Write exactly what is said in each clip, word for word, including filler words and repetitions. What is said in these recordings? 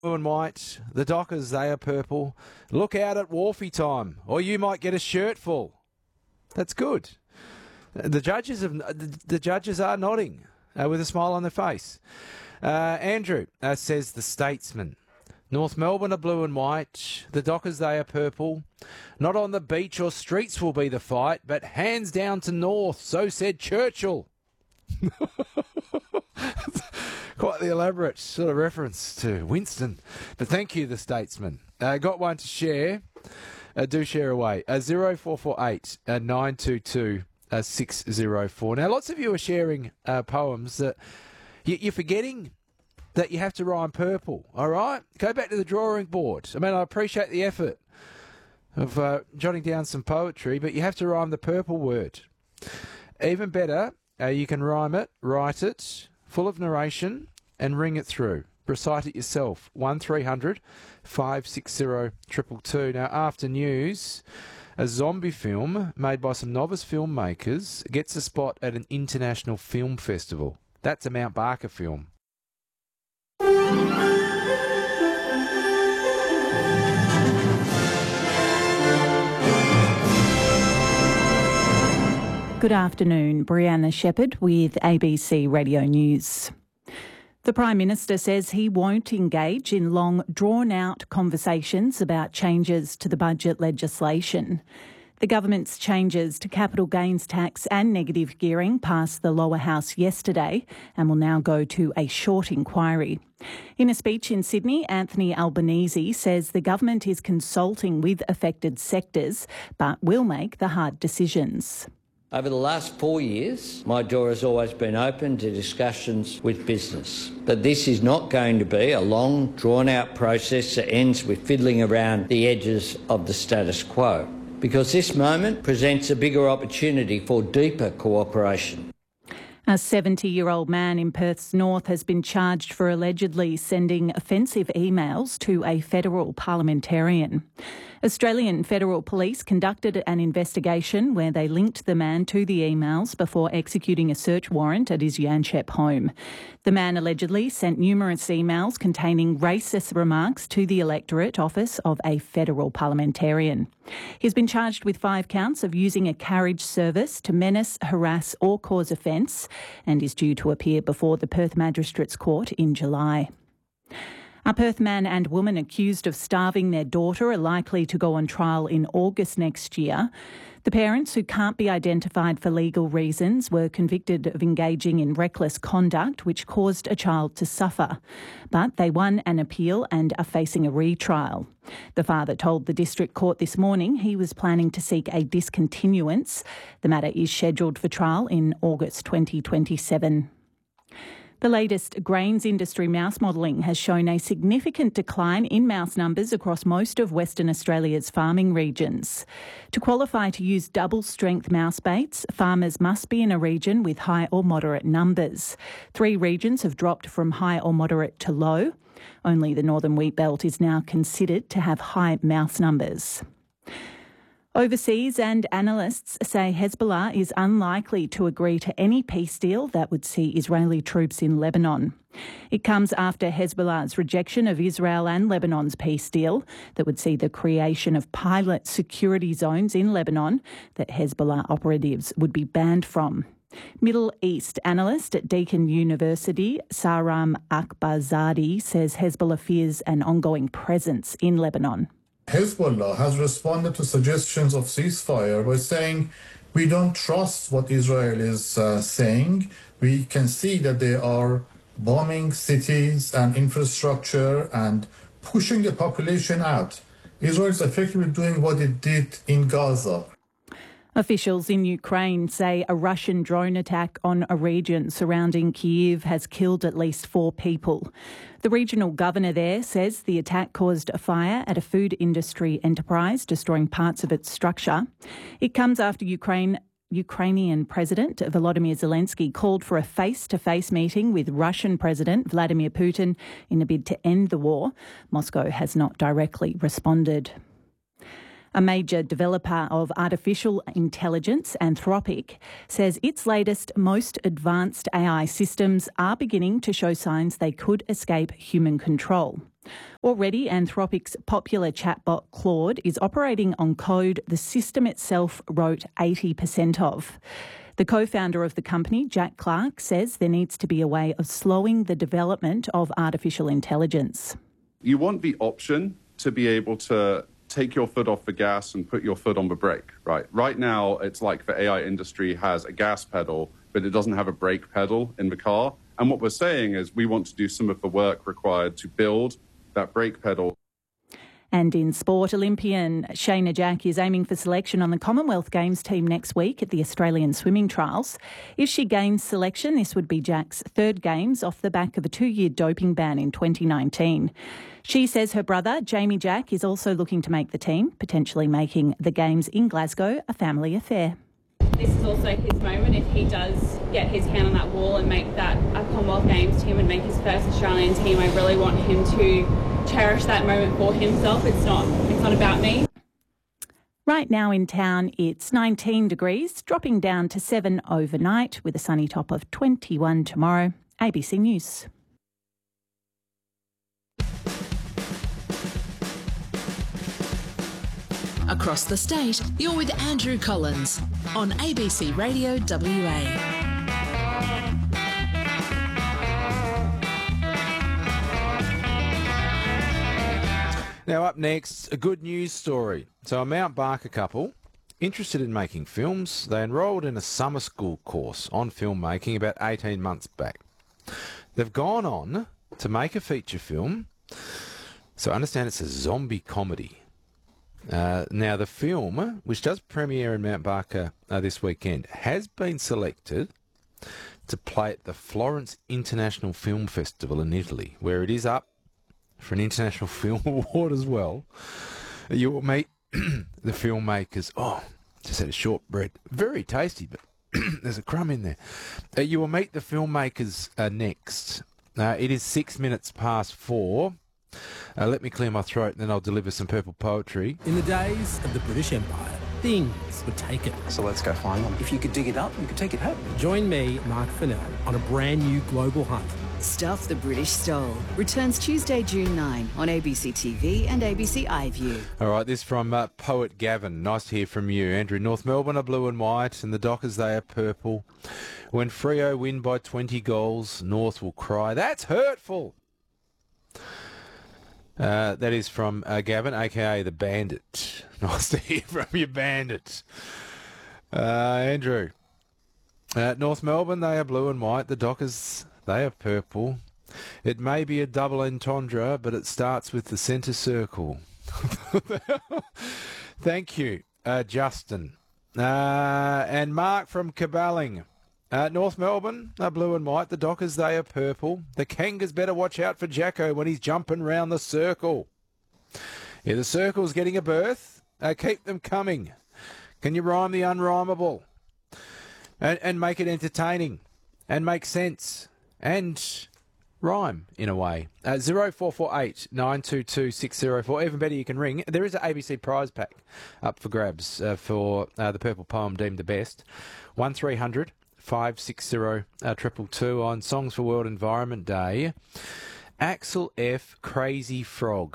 blue and white. The Dockers, they are purple. Look out at Wharfie time, or you might get a shirt full. That's good. The judges have, the judges are nodding uh, with a smile on their face. Uh, Andrew uh, says the Statesman. North Melbourne are blue and white. The Dockers, they are purple. Not on the beach or streets will be the fight, but hands down to North, so said Churchill. Quite the elaborate sort of reference to Winston. But thank you, the Statesman. Uh, got one to share. Uh, do share away. Uh, zero four four eight nine two two six zero four. Now, lots of you are sharing uh, poems that you, you're forgetting that you have to rhyme purple, all right? Go back to the drawing board. I mean, I appreciate the effort of uh, jotting down some poetry, but you have to rhyme the purple word. Even better, uh, you can rhyme it, write it, full of narration, and ring it through. Recite it yourself. one three hundred five six zero two two two. Now, after news, a zombie film made by some novice filmmakers gets a spot at an international film festival. That's a Mount Barker film. Good afternoon, Brianna Shepherd with A B C Radio News. The Prime Minister says he won't engage in long, drawn-out conversations about changes to the budget legislation. The government's changes to capital gains tax and negative gearing passed the lower house yesterday and will now go to a short inquiry. In a speech in Sydney, Anthony Albanese says the government is consulting with affected sectors but will make the hard decisions. Over the last four years, my door has always been open to discussions with business. But this is not going to be a long, drawn-out process that ends with fiddling around the edges of the status quo, because this moment presents a bigger opportunity for deeper cooperation. A seventy-year-old man in Perth's north has been charged for allegedly sending offensive emails to a federal parliamentarian. Australian Federal Police conducted an investigation where they linked the man to the emails before executing a search warrant at his Yanchep home. The man allegedly sent numerous emails containing racist remarks to the electorate office of a federal parliamentarian. He's been charged with five counts of using a carriage service to menace, harass or cause offence and is due to appear before the Perth Magistrates Court in July. A Perth man and woman accused of starving their daughter are likely to go on trial in August next year. The parents, who can't be identified for legal reasons, were convicted of engaging in reckless conduct which caused a child to suffer. But they won an appeal and are facing a retrial. The father told the District Court this morning he was planning to seek a discontinuance. The matter is scheduled for trial in August twenty twenty-seven. The latest grains industry mouse modelling has shown a significant decline in mouse numbers across most of Western Australia's farming regions. To qualify to use double-strength mouse baits, farmers must be in a region with high or moderate numbers. Three regions have dropped from high or moderate to low. Only the Northern Wheat Belt is now considered to have high mouse numbers. Overseas, and analysts say Hezbollah is unlikely to agree to any peace deal that would see Israeli troops in Lebanon. It comes after Hezbollah's rejection of Israel and Lebanon's peace deal that would see the creation of pilot security zones in Lebanon that Hezbollah operatives would be banned from. Middle East analyst at Deakin University, Saram Akbarzadi, says Hezbollah fears an ongoing presence in Lebanon. Hezbollah has responded to suggestions of ceasefire by saying, we don't trust what Israel is uh, saying. We can see that they are bombing cities and infrastructure and pushing the population out. Israel is effectively doing what it did in Gaza. Officials in Ukraine say a Russian drone attack on a region surrounding Kyiv has killed at least four people. The regional governor there says the attack caused a fire at a food industry enterprise, destroying parts of its structure. It comes after Ukraine Ukrainian President Volodymyr Zelensky called for a face-to-face meeting with Russian President Vladimir Putin in a bid to end the war. Moscow has not directly responded. A major developer of artificial intelligence, Anthropic, says its latest, most advanced A I systems are beginning to show signs they could escape human control. Already, Anthropic's popular chatbot Claude is operating on code the system itself wrote eighty percent of. The co-founder of the company, Jack Clark, says there needs to be a way of slowing the development of artificial intelligence. You want the option to be able to take your foot off the gas and put your foot on the brake, right? Right now, it's like the A I industry has a gas pedal, but it doesn't have a brake pedal in the car. And what we're saying is we want to do some of the work required to build that brake pedal. And in sport, Olympian Shayna Jack is aiming for selection on the Commonwealth Games team next week at the Australian swimming trials. If she gains selection, this would be Jack's third Games off the back of a two-year doping ban in twenty nineteen. She says her brother, Jamie Jack, is also looking to make the team, potentially making the Games in Glasgow a family affair. This is also his moment. If he does get his hand on that wall and make that a Commonwealth Games team and make his first Australian team, I really want him to cherish that moment for himself. It's not, it's not about me. Right now in town, it's nineteen degrees, dropping down to seven overnight with a sunny top of twenty-one tomorrow. A B C News. Across the state, you're with Andrew Collins on A B C Radio W A. Now up next, a good news story. So a Mount Barker couple interested in making films. They enrolled in a summer school course on filmmaking about eighteen months back. They've gone on to make a feature film. So I understand it's a zombie comedy. Uh, now, the film, which does premiere in Mount Barker uh, this weekend, has been selected to play at the Florence International Film Festival in Italy, where it is up for an International Film Award as well. You will meet the filmmakers. Oh, just had a shortbread. Very tasty, but there's a crumb in there. Uh, you will meet the filmmakers uh, next. Uh, it is six minutes past four. Uh, let me clear my throat and then I'll deliver some purple poetry. In the days of the British Empire, things were taken. So let's go find them. If you could dig it up, you could take it home. Join me, Mark Fennell, on a brand new global hunt. Stuff the British Stole returns Tuesday, June ninth on A B C T V and A B C iView. All right, this from uh, Poet Gavin. Nice to hear from you, Andrew. North Melbourne are blue and white and the Dockers, they are purple. When Freo win by twenty goals, North will cry. That's hurtful. Uh, that is from uh, Gavin, a k a the Bandit. Nice to hear from you, Bandit. Uh, Andrew. Uh, North Melbourne, they are blue and white. The Dockers, they are purple. It may be a double entendre, but it starts with the centre circle. Thank you, uh, Justin. Uh, and Mark from Caballing. Uh, North Melbourne are blue and white. The Dockers, they are purple. The Kangas better watch out for Jacko when he's jumping round the circle. Yeah, the circle's getting a berth. Uh, keep them coming. Can you rhyme the unrhymable? And, and make it entertaining. And make sense. And rhyme, in a way. Uh, zero four four eight nine two two six zero four. Even better, you can ring. There is an A B C prize pack up for grabs uh, for uh, the purple poem deemed the best. one three hundred five six zero triple two on Songs for World Environment Day. Axel F. Crazy Frog.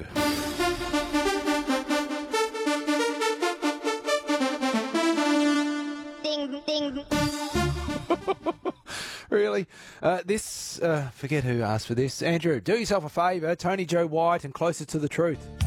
Ding, ding. Really? Uh, this, uh, forget who asked for this. Andrew, do yourself a favour. Tony Joe White and Closer to the Truth.